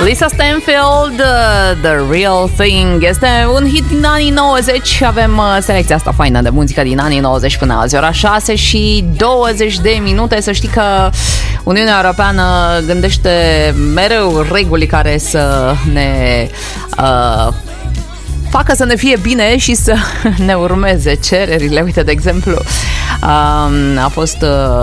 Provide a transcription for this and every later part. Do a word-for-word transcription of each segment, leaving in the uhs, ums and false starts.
Lisa Stanfield, uh, The Real Thing. Este un hit din anii nouăzeci. Avem uh, selecția asta faină de muzică din anii nouăzeci până azi, ora șase și douăzeci de minute. Să știi că Uniunea Europeană gândește mereu reguli care să ne uh, facă să ne fie bine și să ne urmeze cererile. Uite, de exemplu, a fost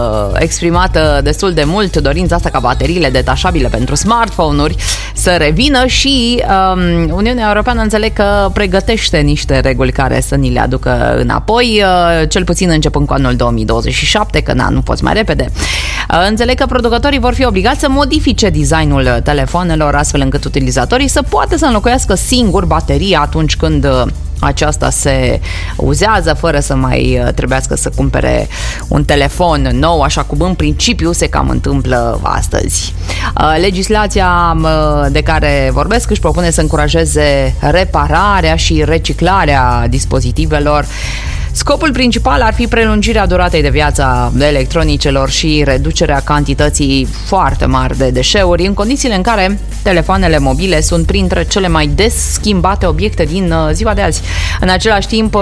exprimată destul de mult dorința asta ca bateriile detașabile pentru smartphone-uri să revină și um, Uniunea Europeană înțeleg că pregătește niște reguli care să ni le aducă înapoi, uh, cel puțin începând cu anul două mii douăzeci și șapte, că na, nu poți mai repede. Uh, înțeleg că producătorii vor fi obligați să modifice designul telefonelor astfel încât utilizatorii să poată să înlocuiască singur bateria atunci când uh, aceasta se uzează, fără să mai trebuiască să cumpere un telefon nou, așa cum în principiu se cam întâmplă astăzi. Legislația de care vorbesc își propune să încurajeze repararea și reciclarea dispozitivelor. Scopul principal ar fi prelungirea duratei de viață a electronicelor și reducerea cantității foarte mari de deșeuri, în condițiile în care telefoanele mobile sunt printre cele mai des schimbate obiecte din ziua de azi. În același timp,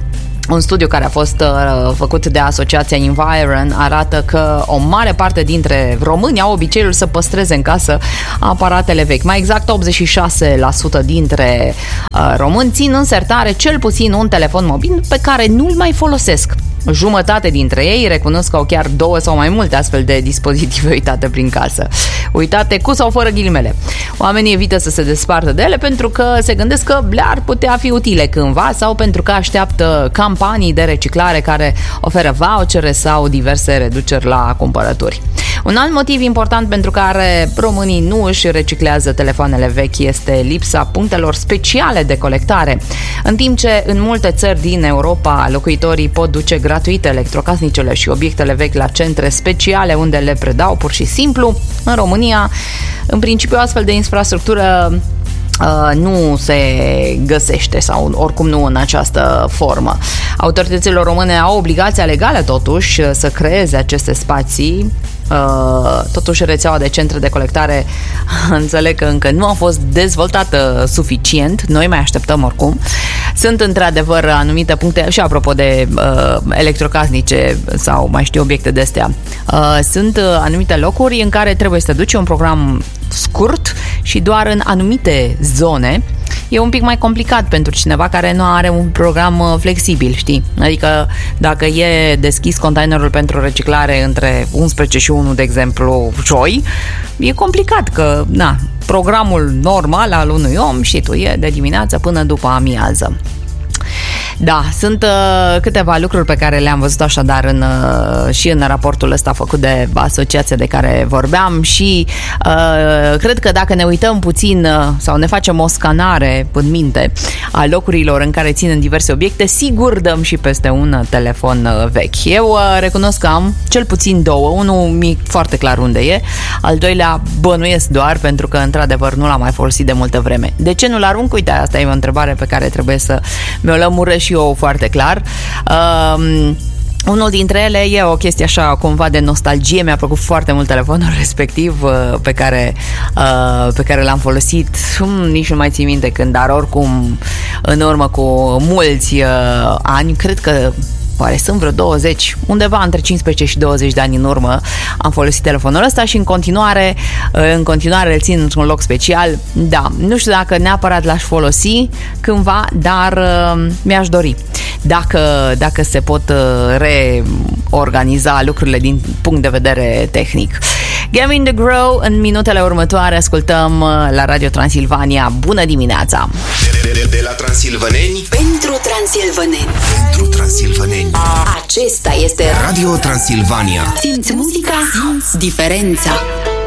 un studiu care a fost uh, făcut de asociația Environ arată că o mare parte dintre români au obiceiul să păstreze în casă aparatele vechi. Mai exact, optzeci și șase la sută dintre uh, români țin în sertare cel puțin un telefon mobil pe care nu-l mai folosesc. Jumătate dintre ei recunosc că au chiar două sau mai multe astfel de dispozitive uitate prin casă. Uitate cu sau fără ghilimele. Oamenii evită să se despartă de ele pentru că se gândesc că le-ar putea fi utile cândva sau pentru că așteaptă campanii de reciclare care oferă vouchere sau diverse reduceri la cumpărături. Un alt motiv important pentru care românii nu își reciclează telefoanele vechi este lipsa punctelor speciale de colectare. În timp ce în multe țări din Europa locuitorii pot duce gratuit electrocasnicele și obiectele vechi la centre speciale unde le predau pur și simplu, în România, în principiu, astfel de infrastructură Uh, nu se găsește sau oricum nu în această formă. Autoritățile române au obligația legală totuși să creeze aceste spații. Uh, totuși rețeaua de centre de colectare înțeleg că încă nu a fost dezvoltată suficient. Noi mai așteptăm oricum. Sunt într-adevăr anumite puncte și apropo de uh, electrocasnice sau mai știu obiecte de astea. Uh, sunt uh, anumite locuri în care trebuie să duci un program scurt și doar în anumite zone. E un pic mai complicat pentru cineva care nu are un program flexibil, știi? Adică dacă e deschis containerul pentru reciclare între unsprezece și unu, de exemplu, joi, e complicat că, na, programul normal al unui om, știi tu, e de dimineață până după amiază. Da, sunt uh, câteva lucruri pe care le-am văzut așadar în, uh, și în raportul ăsta făcut de asociația de care vorbeam și uh, cred că dacă ne uităm puțin uh, sau ne facem o scanare în minte a locurilor în care țin în diverse obiecte, sigur dăm și peste un telefon uh, vechi. Eu uh, recunosc că am cel puțin două, unul mic foarte clar unde e, al doilea bănuiesc doar pentru că într-adevăr nu l-am mai folosit de multă vreme. De ce nu-l arunc? Uite, asta e o întrebare pe care trebuie să mi-o lămuresc și eu foarte clar. Um, unul dintre ele e o chestie așa cumva de nostalgie. Mi-a plăcut foarte mult telefonul respectiv uh, pe care uh, pe care l-am folosit um, nici nu mai țin minte când, dar oricum în urmă cu mulți uh, ani, cred că oare sunt vreo douăzeci, undeva între cincisprezece și douăzeci de ani în urmă am folosit telefonul ăsta și în continuare în continuare îl țin într-un loc special. Da, nu știu dacă neapărat l-aș folosi cândva, dar uh, mi-aș dori. Dacă, dacă se pot uh, reorganiza lucrurile din punct de vedere tehnic. Gavin DeGraw, în minutele următoare ascultăm la Radio Transilvania. Bună dimineața! De, de, de la Transilvaneni pentru Transilvaneni. Pentru Transilvaneni. Acesta este Radio Transilvania. Simți muzica, simți diferența.